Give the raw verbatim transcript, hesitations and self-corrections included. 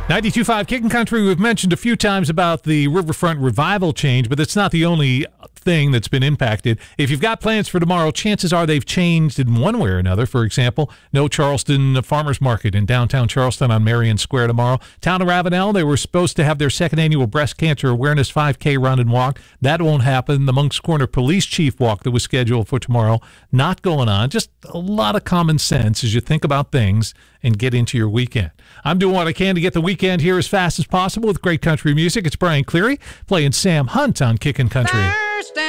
ninety-two point five Kickin' Country, we've mentioned a few times about the Riverfront Revival change, but it's not the only thing that's been impacted. If you've got plans for tomorrow, chances are they've changed in one way or another. For example, no Charleston Farmers Market in downtown Charleston on Marion Square tomorrow. Town of Ravenel, they were supposed to have their second annual Breast Cancer Awareness five K run and walk. That won't happen. The Moncks Corner Police Chief walk that was scheduled for tomorrow, not going on. Just a lot of common sense as you think about things and get into your weekend. I'm doing what I can to get the weekend here as fast as possible with great country music. It's Brian Cleary playing Sam Hunt on Kickin' Country.